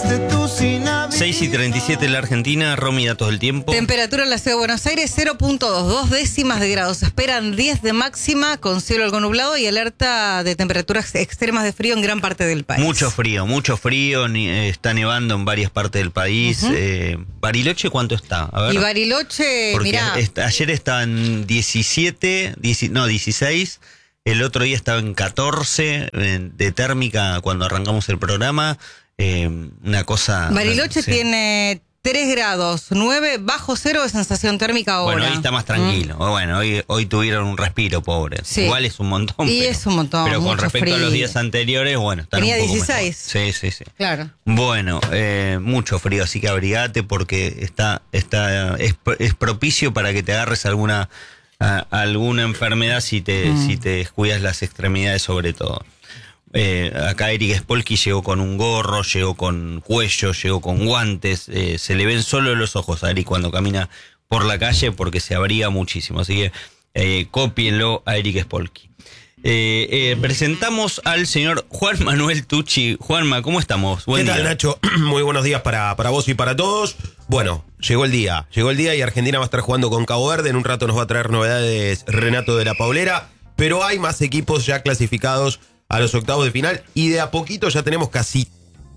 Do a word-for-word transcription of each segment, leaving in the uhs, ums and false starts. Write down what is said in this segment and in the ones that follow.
fuiste tú sin avisar. seis y treinta y siete en la Argentina, Romy, datos del tiempo. Temperatura en la ciudad de Buenos Aires, cero punto dos, dos décimas de grado. Se esperan diez de máxima con cielo algo nublado y alerta de temperaturas extremas de frío en gran parte del país. Mucho frío, mucho frío, ni, eh, está nevando en varias partes del país. Uh-huh. eh, ¿Bariloche cuánto está? A ver. Y Bariloche, Porque mirá. est- ayer estaban diecisiete, diez, no, dieciséis. El otro día estaba en catorce eh, de térmica cuando arrancamos el programa. Eh, una cosa... Bariloche sí. tiene tres grados, nueve bajo cero de sensación térmica ahora. Bueno, hoy está más tranquilo. ¿Mm? Bueno, hoy, hoy tuvieron un respiro, pobres. Sí. Igual es un montón. Y pero, es un montón. Pero con mucho respecto frío. a los días anteriores, bueno, están Tenía un poco dieciséis. mejor. Sí, sí, sí. Claro. Bueno, eh, mucho frío, así que abrigate porque está, está, es, es propicio para que te agarres alguna, a, alguna enfermedad si te, mm. si te descuidas las extremidades sobre todo. Eh, acá Eric Spolky llegó con un gorro, llegó con cuello, llegó con guantes, eh, se le ven solo los ojos a Eric cuando camina por la calle porque se abriga muchísimo, así que eh, cópienlo a Eric Spolky. Eh, eh, presentamos al señor Juan Manuel Tucci. Juanma, ¿cómo estamos? Buen ¿Qué tal, día. Nacho? Muy buenos días para, para vos y para todos. Bueno, llegó el día, llegó el día y Argentina va a estar jugando con Cabo Verde. En un rato nos va a traer novedades Renato de la Paulera, pero hay más equipos ya clasificados a los octavos de final y de a poquito ya tenemos casi,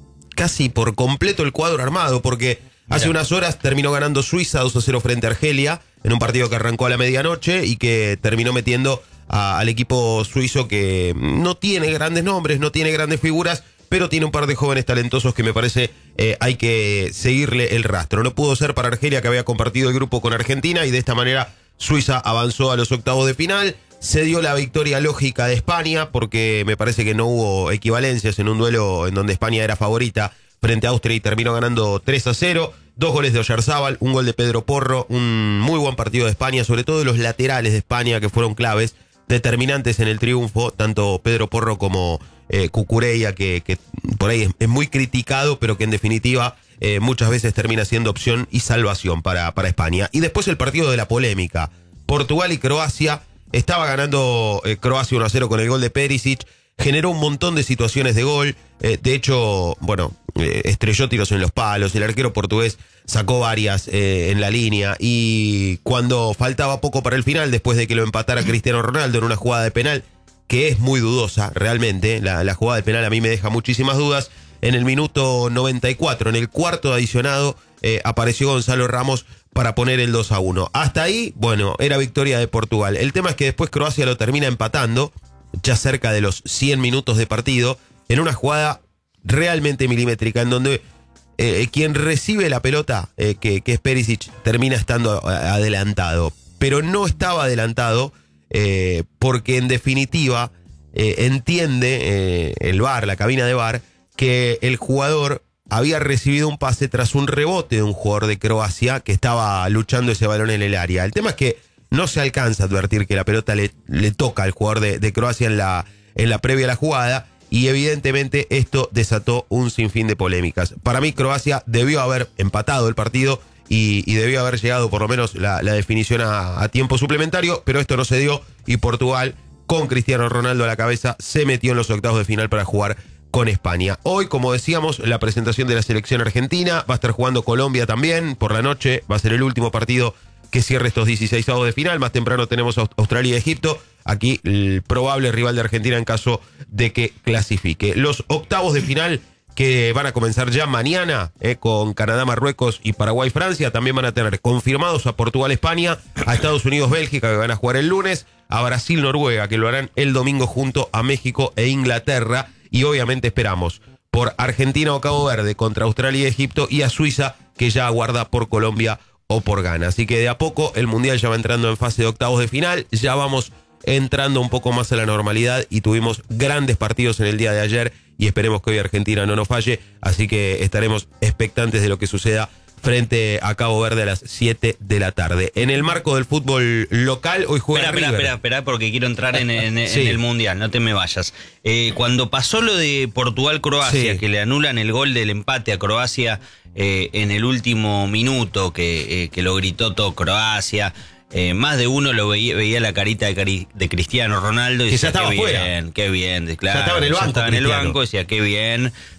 casi por completo el cuadro armado, porque hace Mira. unas horas terminó ganando Suiza dos a cero frente a Argelia, en un partido que arrancó a la medianoche y que terminó metiendo a, al equipo suizo que no tiene grandes nombres, no tiene grandes figuras, pero tiene un par de jóvenes talentosos que me parece eh, hay que seguirle el rastro. No pudo ser para Argelia, que había compartido el grupo con Argentina, y de esta manera Suiza avanzó a los octavos de final. Se dio la victoria lógica de España, porque me parece que no hubo equivalencias en un duelo en donde España era favorita frente a Austria y terminó ganando tres a cero. Dos goles de Oyarzábal, un gol de Pedro Porro, un muy buen partido de España, sobre todo de los laterales de España que fueron claves, determinantes en el triunfo, tanto Pedro Porro como eh, Cucurella, que, que por ahí es, es muy criticado, pero que en definitiva eh, muchas veces termina siendo opción y salvación para, para España. Y después el partido de la polémica, Portugal y Croacia. Estaba ganando eh, Croacia uno a cero con el gol de Perisic, generó un montón de situaciones de gol, eh, de hecho, bueno, eh, estrelló tiros en los palos, el arquero portugués sacó varias eh, en la línea, y cuando faltaba poco para el final, después de que lo empatara Cristiano Ronaldo en una jugada de penal, que es muy dudosa realmente, la, la jugada de penal a mí me deja muchísimas dudas, en el minuto noventa y cuatro, en el cuarto adicionado, eh, apareció Gonzalo Ramos para poner el dos a uno. Hasta ahí, bueno, era victoria de Portugal. El tema es que después Croacia lo termina empatando, ya cerca de los cien minutos de partido, en una jugada realmente milimétrica, en donde eh, quien recibe la pelota, eh, que, que es Perisic, termina estando adelantado. Pero no estaba adelantado eh, porque en definitiva eh, entiende eh, el V A R, la cabina de V A R, que el jugador había recibido un pase tras un rebote de un jugador de Croacia que estaba luchando ese balón en el área. El tema es que no se alcanza a advertir que la pelota le, le toca al jugador de, de Croacia en la, en la previa a la jugada, y evidentemente esto desató un sinfín de polémicas. Para mí Croacia debió haber empatado el partido y, y debió haber llegado por lo menos la, la definición a, a tiempo suplementario, pero esto no se dio y Portugal, con Cristiano Ronaldo a la cabeza, se metió en los octavos de final para jugar con España. Hoy, como decíamos, la presentación de la selección argentina, va a estar jugando Colombia también por la noche, va a ser el último partido que cierre estos dieciséis avos de final. Más temprano tenemos a Australia y Egipto, aquí el probable rival de Argentina en caso de que clasifique. Los octavos de final que van a comenzar ya mañana eh, con Canadá, Marruecos y Paraguay, Francia, también van a tener confirmados a Portugal, España, a Estados Unidos, Bélgica, que van a jugar el lunes, a Brasil, Noruega, que lo harán el domingo junto a México e Inglaterra. Y obviamente esperamos por Argentina o Cabo Verde contra Australia y Egipto, y a Suiza, que ya aguarda por Colombia o por Ghana. Así que de a poco el Mundial ya va entrando en fase de octavos de final, ya vamos entrando un poco más a la normalidad y tuvimos grandes partidos en el día de ayer y esperemos que hoy Argentina no nos falle, así que estaremos expectantes de lo que suceda frente a Cabo Verde a las siete de la tarde. En el marco del fútbol local, hoy juega espera, River. Espera, espera, espera, porque quiero entrar en, en, sí. en el Mundial, no te me vayas. Eh, cuando pasó lo de Portugal-Croacia, sí, que le anulan el gol del empate a Croacia eh, en el último minuto, que, eh, que lo gritó todo Croacia, eh, más de uno lo veía, veía la carita de, cari, de Cristiano Ronaldo y que decía, ya estaba qué fuera. bien, qué bien, claro, ya estaba en el banco, estaba en el Cristiano. banco, decía, qué bien.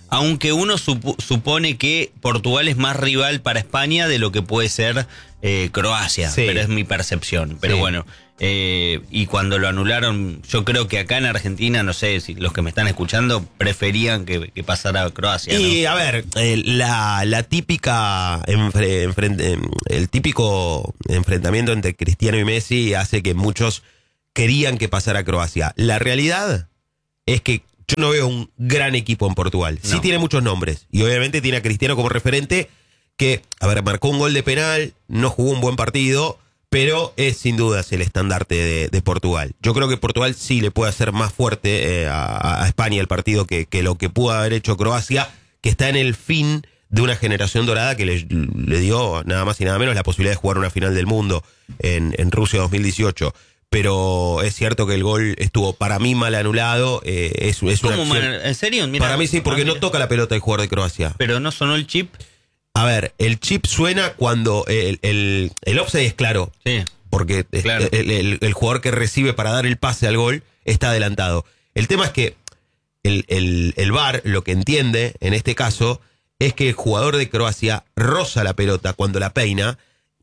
Aunque uno supo, supone que Portugal es más rival para España de lo que puede ser eh, Croacia, sí. pero es mi percepción. Pero Sí. bueno, eh, y cuando lo anularon, yo creo que acá en Argentina, no sé si los que me están escuchando preferían que, que pasara a Croacia, ¿no? Y a ver, eh, la, la típica enfre- enfrente- el típico enfrentamiento entre Cristiano y Messi hace que muchos querían que pasara a Croacia. La realidad es que yo no veo un gran equipo en Portugal. Sí No. tiene muchos nombres y obviamente tiene a Cristiano como referente que, a ver, marcó un gol de penal, no jugó un buen partido, pero es sin dudas el estandarte de, de Portugal. Yo creo que Portugal sí le puede hacer más fuerte eh, a, a España el partido que, que lo que pudo haber hecho Croacia, que está en el fin de una generación dorada que le, le dio nada más y nada menos la posibilidad de jugar una final del mundo en, en Rusia dos mil dieciocho. Pero es cierto que el gol estuvo para mí mal anulado. Eh, es, es una ¿Cómo, acción- man? ¿En serio? Mira, para mí sí, porque ah, no mira. toca la pelota el jugador de Croacia. Pero no sonó el chip. A ver, el chip suena cuando el, el, el offside es claro. Sí. Porque Claro. el, el- el jugador que recibe para dar el pase al gol está adelantado. El tema es que el, el, el V A R lo que entiende en este caso es que el jugador de Croacia roza la pelota cuando la peina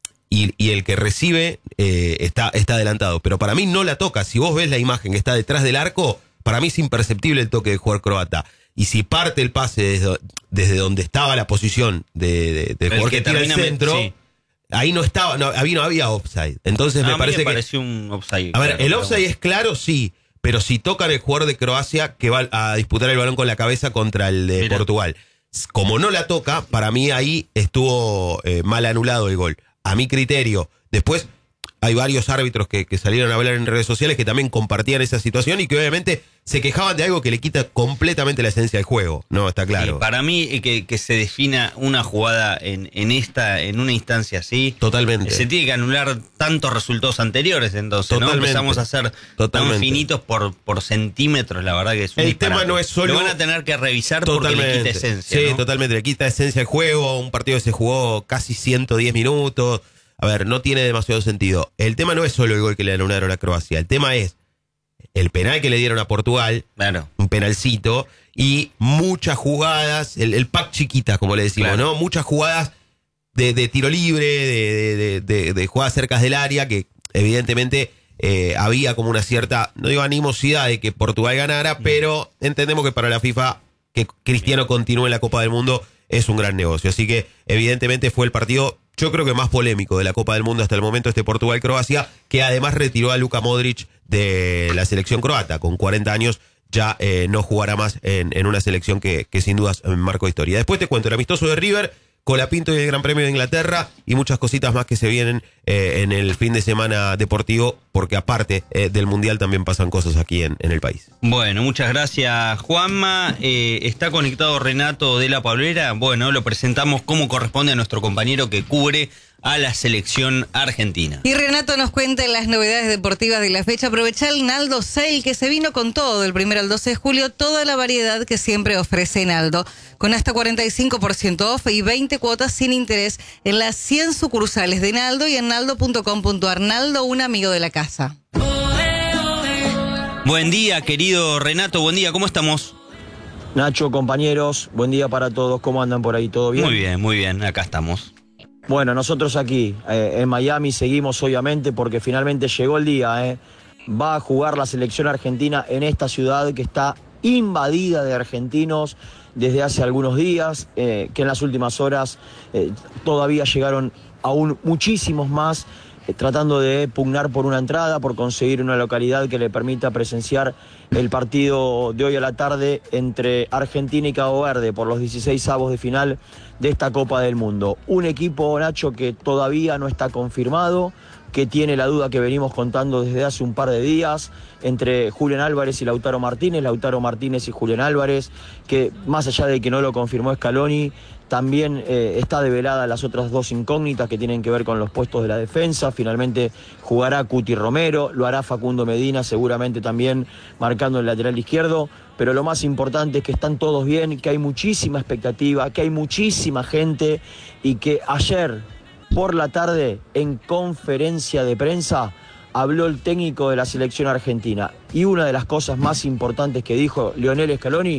y, y el que recibe eh, está, está adelantado. Pero para mí no la toca. Si vos ves la imagen que está detrás del arco, para mí es imperceptible el toque del jugador croata. Y si parte el pase desde, desde donde estaba la posición de, de, del El jugador que que tira el termina- centro, sí. ahí no estaba, no había, no había offside. Entonces Ah, me a mí parece me que... pareció un offside. A ver, claro, el pero offside bueno. es claro, sí, pero si tocan el jugador de Croacia que va a disputar el balón con la cabeza contra el de Mira. Portugal. Como no la toca, para mí ahí estuvo eh, mal anulado el gol. A mi criterio. Después hay varios árbitros que, que salieron a hablar en redes sociales que también compartían esa situación y que obviamente se quejaban de algo que le quita completamente la esencia del juego. No, está claro. Sí, para mí eh, que, que se defina una jugada en, en esta en una instancia así, Totalmente. se tiene que anular tantos resultados anteriores, entonces no Totalmente. empezamos a ser Totalmente. tan finitos por, por centímetros, la verdad que es un El disparate. tema no es solo- Lo van a tener que revisar porque le quita esencia, Sí, ¿no? totalmente. Le quita esencia al juego. Un partido que se jugó casi ciento diez minutos. A ver, no tiene demasiado sentido. El tema no es solo el gol que le anularon a Croacia. El tema es el penal que le dieron a Portugal, Claro. un penalcito, y muchas jugadas, el, el pack chiquita, como le decimos, Claro. ¿no? Muchas jugadas de, de tiro libre, de, de, de, de- de jugadas cerca del área, que evidentemente eh, había como una cierta, no digo animosidad de que Portugal ganara, pero entendemos que para la FIFA que Cristiano continúe en la Copa del Mundo es un gran negocio. Así que evidentemente fue el partido, yo creo que más polémico de la Copa del Mundo hasta el momento, este Portugal-Croacia, que además retiró a Luka Modric de la selección croata. Con cuarenta años ya eh, no jugará más en, en una selección que, que sin dudas marcó historia. Después te cuento el amistoso de River, Colapinto y el Gran Premio de Inglaterra y muchas cositas más que se vienen eh, en el fin de semana deportivo, porque aparte eh, del Mundial también pasan cosas aquí en, en el país. Bueno, muchas gracias, Juanma. Eh, ¿Está conectado Renato de la Pablera? Bueno, lo presentamos como corresponde a nuestro compañero que cubre a la selección argentina. Y Renato nos cuenta las novedades deportivas de la fecha. Aprovecha el Naldo Sale que se vino con todo del primero al doce de julio, toda la variedad que siempre ofrece Naldo, con hasta cuarenta y cinco por ciento off y veinte cuotas sin interés en las cien sucursales de Naldo y en naldo punto com punto ar. Naldo, un amigo de la casa. Buen día, querido Renato, buen día, ¿cómo estamos? Nacho, compañeros, buen día para todos. ¿Cómo andan por ahí? ¿Todo bien? Muy bien, muy bien, acá estamos. Bueno, nosotros aquí eh, en Miami seguimos obviamente porque finalmente llegó el día. Eh. Va a jugar la selección argentina en esta ciudad que está invadida de argentinos desde hace algunos días, eh, que en las últimas horas eh, todavía llegaron aún muchísimos más, eh, tratando de pugnar por una entrada, por conseguir una localidad que le permita presenciar el partido de hoy a la tarde entre Argentina y Cabo Verde por los dieciséis avos de final de esta Copa del Mundo. Un equipo, Nacho, que todavía no está confirmado, que tiene la duda que venimos contando desde hace un par de días entre Julián Álvarez y Lautaro Martínez, Lautaro Martínez y Julián Álvarez, que más allá de que no lo confirmó Scaloni, también eh, está develada las otras dos incógnitas que tienen que ver con los puestos de la defensa. Finalmente jugará Cuti Romero, lo hará Facundo Medina seguramente también marcando el lateral izquierdo, pero lo más importante es que están todos bien, que hay muchísima expectativa, que hay muchísima gente y que ayer por la tarde en conferencia de prensa habló el técnico de la selección argentina y una de las cosas más importantes que dijo Lionel Scaloni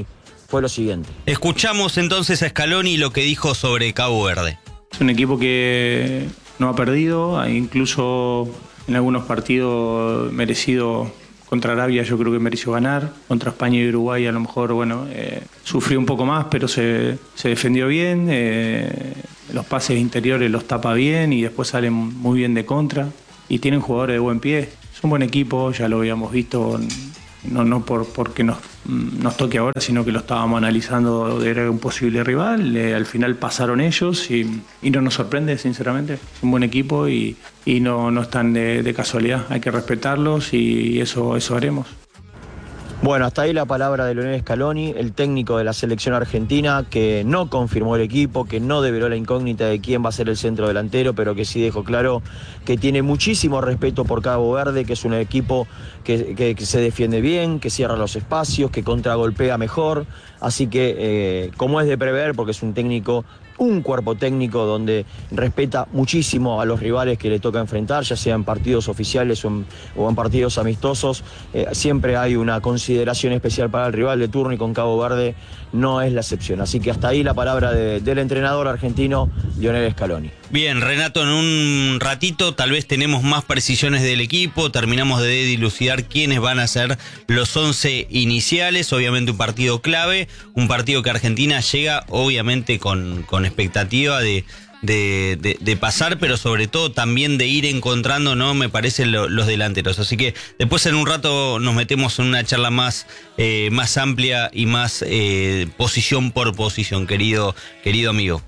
fue lo siguiente. Escuchamos entonces a Scaloni lo que dijo sobre Cabo Verde. Es un equipo que no ha perdido, incluso en algunos partidos merecido. Contra Arabia yo creo que mereció ganar, contra España y Uruguay a lo mejor, bueno, eh, sufrió un poco más, pero se, se defendió bien, eh, los pases interiores los tapa bien y después salen muy bien de contra y tienen jugadores de buen pie. Es un buen equipo, ya lo habíamos visto, no, no por porque nos, nos toque ahora, sino que lo estábamos analizando, era un posible rival, eh, al final pasaron ellos y, y no nos sorprende, sinceramente. Es un buen equipo y, y no, no están de, de casualidad, hay que respetarlos y eso, eso haremos. Bueno, hasta ahí la palabra de Lionel Scaloni, el técnico de la selección argentina, que no confirmó el equipo, que no develó la incógnita de quién va a ser el centro delantero, pero que sí dejó claro que tiene muchísimo respeto por Cabo Verde, que es un equipo que, que, que se defiende bien, que cierra los espacios, que contragolpea mejor. Así que, eh, como es de prever, porque es un técnico, un cuerpo técnico donde respeta muchísimo a los rivales que le toca enfrentar, ya sea en partidos oficiales o en, o en partidos amistosos, eh, siempre hay una consideración especial para el rival de turno y con Cabo Verde no es la excepción. Así que hasta ahí la palabra de, del entrenador argentino Lionel Scaloni. Bien, Renato, en un ratito tal vez tenemos más precisiones del equipo, terminamos de dilucidar quiénes van a ser los once iniciales, obviamente un partido clave, un partido que Argentina llega obviamente con, con expectativa de, de, de, de pasar, pero sobre todo también de ir encontrando, ¿no? Me parece lo, los delanteros. Así que después en un rato nos metemos en una charla más, eh, más amplia y más eh, posición por posición, querido, querido amigo.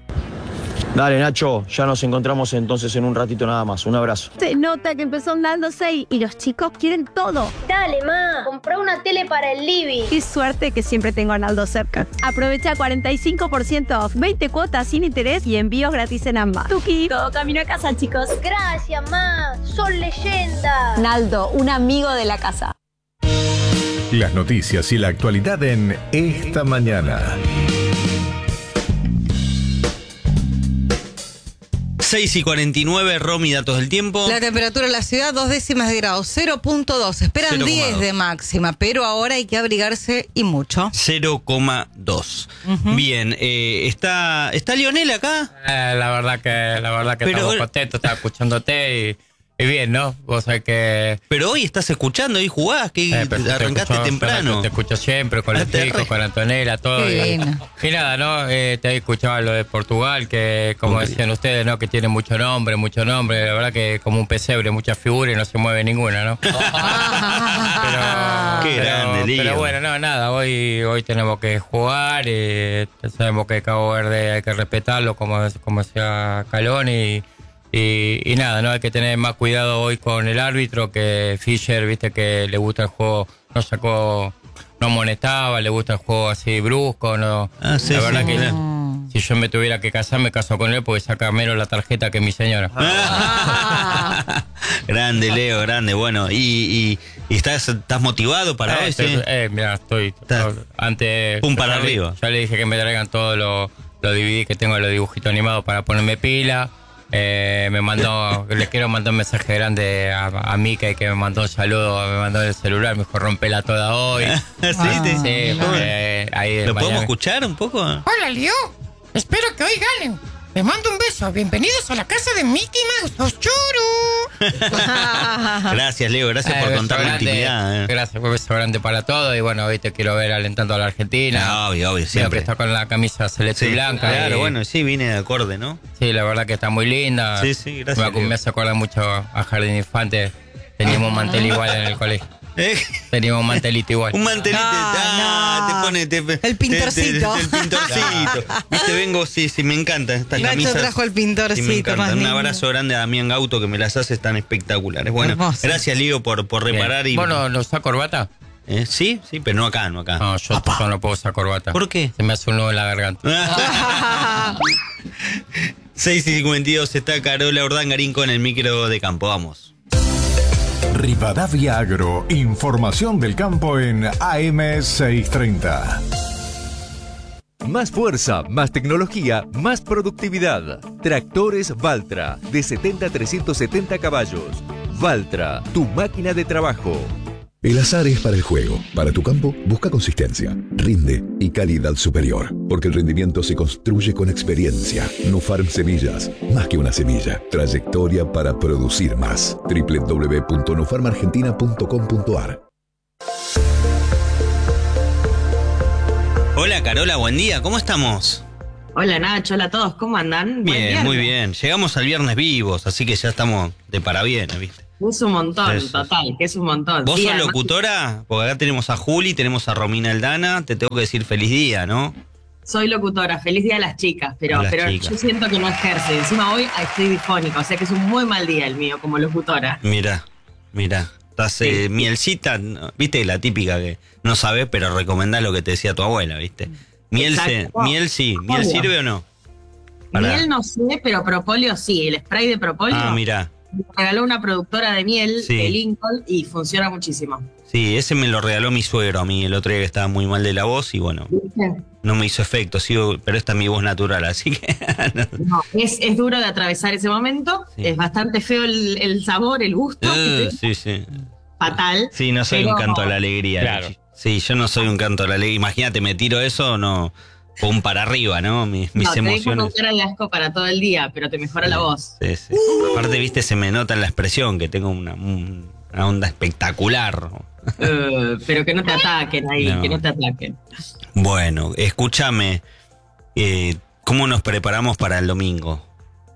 Dale, Nacho, ya nos encontramos entonces en un ratito nada más. Un abrazo. Se nota que empezó Naldo seis y los chicos quieren todo. Dale, ma, comprá una tele para el living. Qué suerte que siempre tengo a Naldo cerca. Aprovecha cuarenta y cinco por ciento off, veinte cuotas sin interés y envíos gratis en ambas. Tuki, todo camino a casa, chicos. Gracias, ma, son leyendas. Naldo, un amigo de la casa. Las noticias y la actualidad en Esta Mañana. seis y cuarenta y nueve, Romy, datos del tiempo. La temperatura en la ciudad, dos décimas de grado, cero punto dos. Esperan diez de máxima, pero ahora hay que abrigarse y mucho. cero coma dos. Uh-huh. Bien, eh, ¿está, ¿está Lionel acá? Eh, la verdad que, la verdad que pero, estamos contentos, estaba escuchándote y... Y bien, ¿no? Vos sabés que... Pero hoy estás escuchando, hoy jugás, que eh, arrancaste te temprano. Te escucho siempre, con los chicos, con Antonella, todo. Y, y nada, ¿no? Eh, te he escuchado lo de Portugal, que como okay. decían ustedes, ¿no? Que tiene mucho nombre, mucho nombre. La verdad que como un pesebre, muchas figuras y no se mueve ninguna, ¿no? pero, Qué pero, grande, Lío. Pero bueno, no, nada, hoy, hoy tenemos que jugar. Eh, sabemos que Cabo Verde hay que respetarlo, como, como decía Scaloni. Y, Y, y nada, no hay que tener más cuidado hoy con el árbitro, que Fischer, viste que le gusta el juego, no sacó, no amonestaba, le gusta el juego así brusco, no. Ah, sí, la verdad sí, que sí. Si yo me tuviera que casar, me caso con él porque saca menos la tarjeta que mi señora. Grande, Leo, grande. Bueno, y, y, y estás, estás motivado para eh, hoy, estoy, ¿sí? Eh, mira, estoy Estás antes. Pum para ya arriba. Le, ya le dije que me traigan todos los lo D V D que tengo, los dibujitos animados para ponerme pila. Eh, me mandó, les quiero mandar un mensaje grande a, a Mika, que me mandó un saludo, me mandó el celular, me dijo rompela toda hoy. ¿Sí? Ah, sí, eh, ahí ¿Lo podemos escuchar un poco? Hola, Leo. Espero que hoy ganen. Les mando un beso. Bienvenidos a la casa de Mickey Mouse. ¡Los churu! Gracias, Leo. Gracias eh, por contar la intimidad. Eh. Gracias, un beso grande para todos. Y bueno, hoy te quiero ver alentando a la Argentina. No, obvio, obvio, siempre. Está con la camisa celeste sí, y blanca. Claro, y... bueno, sí, vine de acorde, ¿no? Sí, la verdad que está muy linda. Sí, sí, gracias. Me, me hace acordar mucho a Jardín Infante. Teníamos un mantel igual en el colegio. ¿Eh? Teníamos un mantelito igual. Un mantelito, ah, ah, no. te pone te, el pintorcito. Te, te, te, el pintorcito. Viste, vengo, sí, sí, me encanta esta camisa. Nacho trajo el pintorcito. Sí, me encanta. Un lindo. abrazo grande a Damián Gauto, que me las hace tan espectaculares. Bueno, hermoso. Gracias, Lío, por, por reparar. Bien. Y... ¿Vos no, no usás corbata? ¿Eh? Sí, sí, pero no acá, no acá. No, yo no, no puedo usar corbata. ¿Por qué? Se me hace un nudo en la garganta. seis y cincuenta y dos está Carola Urdangarín con el micro de campo. Vamos. Rivadavia Agro, información del campo en A M seiscientos treinta. Más fuerza, más tecnología, más productividad. Tractores Valtra, de setenta a trescientos setenta caballos. Valtra, tu máquina de trabajo. El azar es para el juego. Para tu campo, busca consistencia, rinde y calidad superior. Porque el rendimiento se construye con experiencia. Nufarm Semillas, más que una semilla. Trayectoria para producir más. doble u doble u doble u punto nufarm argentina punto com punto a r. Hola Carola, buen día, ¿cómo estamos? Hola Nacho, hola a todos, ¿cómo andan? Bien, muy bien. Llegamos al viernes vivos, así que ya estamos de parabienes, ¿viste? Es un montón, Eso. total, que es un montón. ¿Vos Sí, sos además- locutora? Porque acá tenemos a Juli, tenemos a Romina Aldana, te tengo que decir feliz día, ¿no? Soy locutora, feliz día a las chicas, pero, A las pero chicas. yo siento que no ejerce. Encima hoy estoy difónica, o sea que es un muy mal día el mío como locutora. Mira, mira, estás eh, mielcita, ¿no? ¿Viste? La típica que no sabes, pero recomendás lo que te decía tu abuela, ¿viste? Miel, se, Exacto. miel sí, ¿miel Obvio. sirve o no? Para- Miel no sé, pero propóleo sí, el spray de propóleo. Ah, mira. Me regaló una productora de miel Sí. de Lincoln y funciona muchísimo. Sí, ese me lo regaló mi suegro a mí el otro día que estaba muy mal de la voz y bueno, ¿Viste? no me hizo efecto, sigo, pero esta es mi voz natural, así que no. No, es, es duro de atravesar ese momento, Sí. es bastante feo el, el sabor, el gusto, Eh, sí, sí. fatal. Sí, no soy un pero- canto a la alegría. Claro. Luchi. Sí, yo no soy un canto a la alegría. Imagínate, me tiro eso, no, pum para arriba, ¿no? Mis, mis no, te dejo emociones. con cara de asco para todo el día, pero te mejora la voz. Sí, sí. Aparte, viste, se me nota en la expresión que tengo una, un- una onda espectacular. Eh, pero que no te ataquen ahí, No. que no te ataquen. Bueno, escúchame, eh, ¿cómo nos preparamos para el domingo?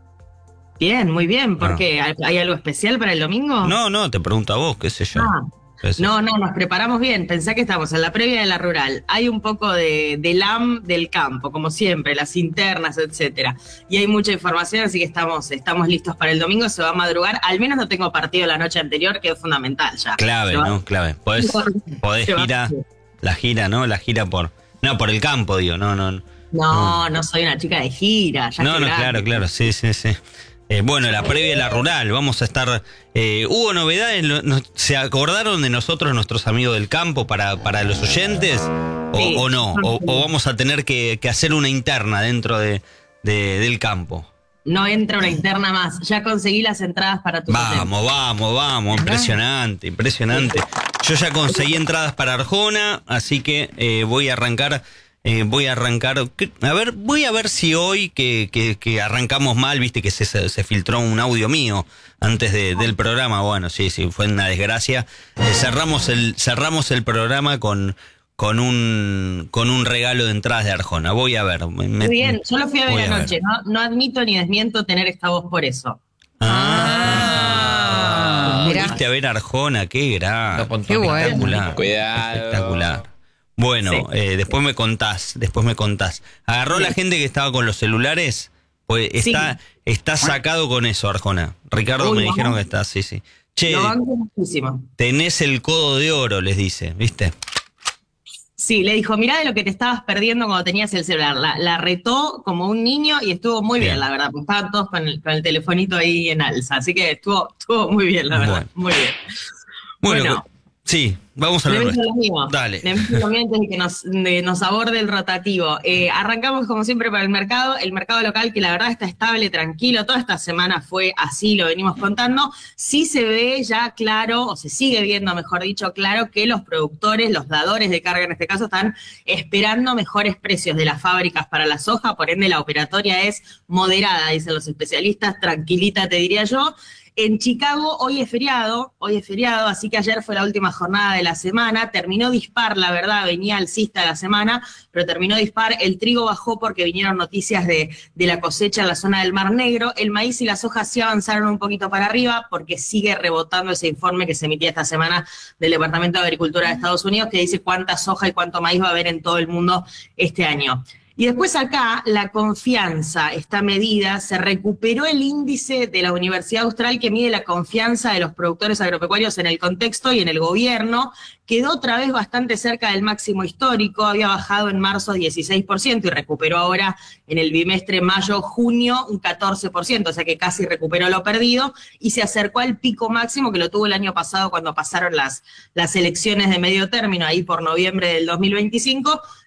Bien, muy bien, ¿por Ah. qué? ¿Hay hay algo especial para el domingo? No, no, te pregunto a vos, qué sé yo. Ah, Qué sé no, no, nos preparamos bien. Pensá que estamos en la previa de la rural. Hay un poco de, de L A M del campo, como siempre, las internas, etcétera. Y hay mucha información, así que estamos, estamos listos para el domingo. Se va a madrugar. Al menos no tengo partido la noche anterior, que es fundamental ya. Clave, Se va- ¿no? Clave. Podés, podés Se va- girar, la gira, ¿no? La gira por... No, por el campo, digo, no, no. No, No, no soy una chica de gira. Ya no, estoy no, grande. claro, claro, sí, sí, sí. Eh, bueno, la previa de la rural, vamos a estar... eh, ¿Hubo novedades? Lo- nos- ¿Se acordaron de nosotros, nuestros amigos del campo, para, para los oyentes? ¿O, Sí. o no? O, o vamos a tener que, que hacer una interna dentro de, de- del campo? No entra una interna más. Ya conseguí las entradas para tu hotel. Vamos, vamos, vamos, impresionante, impresionante. Yo ya conseguí entradas para Arjona, así que eh, voy a arrancar, eh, voy a arrancar, ¿qué? A ver, voy a ver si hoy que, que, que arrancamos mal, viste que se, se, se filtró un audio mío antes de- del programa, bueno, sí, sí, fue una desgracia. Eh, cerramos el, cerramos el programa con, con un, con un regalo de entradas de Arjona, voy a ver. me- Muy bien, yo lo fui a ver voy a anoche. No, no admito ni desmiento tener esta voz por eso. Ah, Mirá. fuiste a ver Arjona, qué gran, Qué bueno. espectacular, Cuidado. espectacular. Bueno, Sí. eh, después me contás, después me contás. Agarró la gente que estaba con los celulares, pues Sí. está, está sacado con eso, Arjona. Ricardo Uy, me no. dijeron que está, sí, sí. Che, Lo banco muchísimo. tenés el codo de oro, les dice, ¿viste? Sí, le dijo, mirá de lo que te estabas perdiendo cuando tenías el celular. La, la retó como un niño y estuvo muy bien, Bien. la verdad, porque estaban todos con el, con el telefonito ahí en alza. Así que estuvo, estuvo muy bien, la verdad. Bueno. Muy bien. Bueno, Bueno. sí, vamos a Le hablar meto de lo mío. Dale. Le meto lo mío antes de que nos, de- nos aborde el rotativo. Eh, arrancamos como siempre para el mercado. El mercado local que la verdad está estable, tranquilo. Toda esta semana fue así, lo venimos contando. Sí se ve ya claro, o se sigue viendo, mejor dicho, claro que los productores, los dadores de carga en este caso, están esperando mejores precios de las fábricas para la soja. Por ende, la operatoria es moderada, dicen los especialistas. Tranquilita, te diría yo. En Chicago hoy es feriado, hoy es feriado, así que ayer fue la última jornada de la semana, terminó dispar, la verdad, venía alcista la semana, pero terminó dispar, el trigo bajó porque vinieron noticias de, de la cosecha en la zona del Mar Negro, el maíz y la soja sí avanzaron un poquito para arriba porque sigue rebotando ese informe que se emitía esta semana del Departamento de Agricultura de Estados Unidos que dice cuánta soja y cuánto maíz va a haber en todo el mundo este año. Y después acá la confianza está medida, se recuperó el índice de la Universidad Austral que mide la confianza de los productores agropecuarios en el contexto y en el gobierno, quedó otra vez bastante cerca del máximo histórico, había bajado en marzo dieciséis por ciento y recuperó ahora en el bimestre mayo-junio un catorce por ciento, o sea que casi recuperó lo perdido y se acercó al pico máximo que lo tuvo el año pasado cuando pasaron las, las elecciones de medio término, ahí por noviembre del dos mil veinticinco,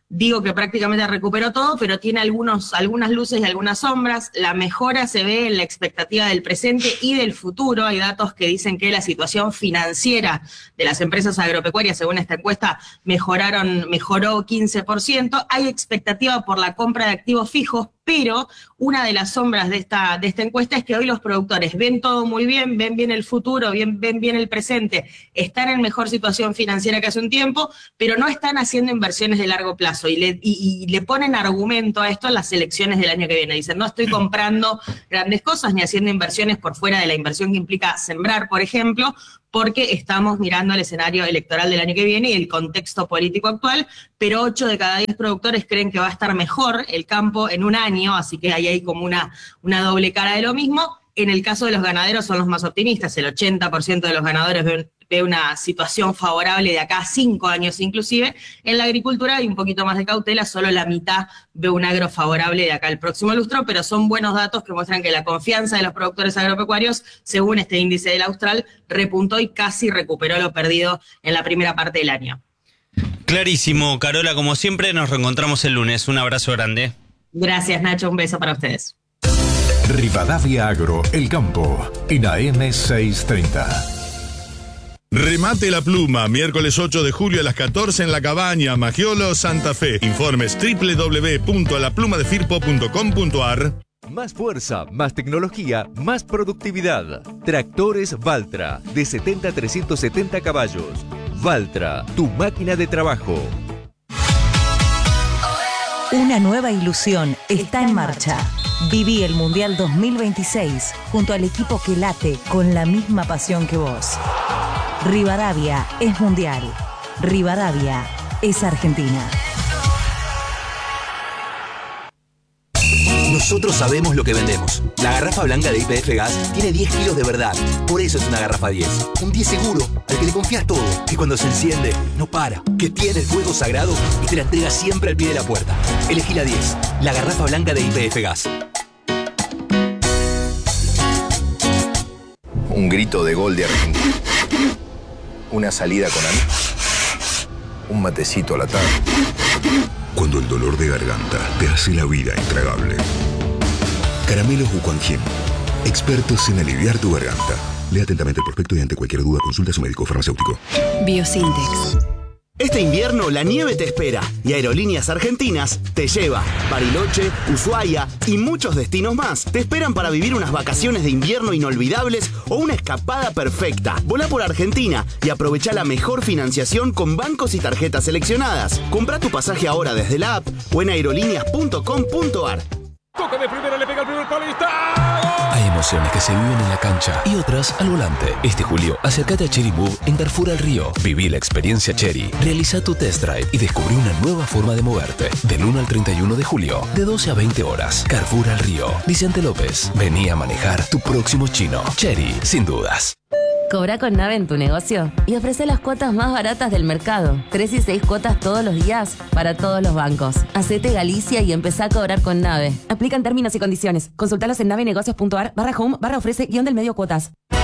digo que prácticamente recuperó todo, pero tiene algunos, algunas luces y algunas sombras. La mejora se ve en la expectativa del presente y del futuro. Hay datos que dicen que la situación financiera de las empresas agropecuarias, según esta encuesta, mejoraron, mejoró quince por ciento. Hay expectativa por la compra de activos fijos, pero una de las sombras de esta, de esta encuesta es que hoy los productores ven todo muy bien, ven bien el futuro, bien, ven bien el presente, están en mejor situación financiera que hace un tiempo, pero no están haciendo inversiones de largo plazo y le, y, y le ponen argumento a esto en las elecciones del año que viene. Dicen, no estoy comprando grandes cosas ni haciendo inversiones por fuera de la inversión que implica sembrar, por ejemplo, porque estamos mirando el escenario electoral del año que viene y el contexto político actual, pero ocho de cada diez productores creen que va a estar mejor el campo en un año, así que ahí hay como una, una doble cara de lo mismo. En el caso de los ganaderos son los más optimistas, el ochenta por ciento de los ganadores ven, ve una situación favorable de acá a cinco años inclusive. En la agricultura hay un poquito más de cautela, solo la mitad ve un agro favorable de acá al próximo lustro, pero son buenos datos que muestran que la confianza de los productores agropecuarios, según este índice del Austral, repuntó y casi recuperó lo perdido en la primera parte del año. Clarísimo, Carola, como siempre, nos reencontramos el lunes. Un abrazo grande. Gracias, Nacho, un beso para ustedes. Rivadavia Agro, El Campo, en A M seiscientos treinta. Remate la Pluma, miércoles ocho de julio a las catorce en La Cabaña, Magiolo, Santa Fe. Informes doble u doble u doble u punto la pluma de firpo punto com punto a r. Más fuerza, más tecnología, más productividad. Tractores Valtra, de setenta a trescientos setenta caballos. Valtra, tu máquina de trabajo. Una nueva ilusión está en marcha. Viví el Mundial dos mil veintiséis junto al equipo que late con la misma pasión que vos. Rivadavia es mundial. Rivadavia es Argentina. Nosotros sabemos lo que vendemos. La garrafa blanca de Y P F Gas tiene diez kilos de verdad. Por eso es una garrafa diez. Un diez seguro, al que le confías todo. Que cuando se enciende, no para. Que tiene el fuego sagrado y te la entrega siempre al pie de la puerta. Elegí la diez. La garrafa blanca de Y P F Gas. Un grito de gol de Argentina. Una salida con amigos. Un matecito a la tarde. Cuando el dolor de garganta te hace la vida intragable. Caramelos Wuquanjin, expertos en aliviar tu garganta. Lea atentamente el prospecto y ante cualquier duda consulta a su médico farmacéutico. Biosintex. Este invierno la nieve te espera y Aerolíneas Argentinas te lleva. Bariloche, Ushuaia y muchos destinos más te esperan para vivir unas vacaciones de invierno inolvidables o una escapada perfecta. Volá por Argentina y aprovecha la mejor financiación con bancos y tarjetas seleccionadas. Compra tu pasaje ahora desde la app o en aerolíneas punto com punto a r. Toca de primera, le pega el primer palo y está. Hay emociones que se viven en la cancha y otras al volante. Este julio, acércate a Chery Move en Carrefour al Río. Viví la experiencia Chery. Realiza tu test drive y descubrí una nueva forma de moverte. Del uno al treinta y uno de julio, de doce a veinte horas. Carrefour al Río. Vicente López. Vení a manejar tu próximo chino. Chery, sin dudas. Cobra con Nave en tu negocio y ofrece las cuotas más baratas del mercado. Tres y seis cuotas todos los días para todos los bancos. Hacete Galicia y empezá a cobrar con Nave. Aplican términos y condiciones. Consultalos en navenegocios punto a r barra home barra ofrece guión del medio cuotas.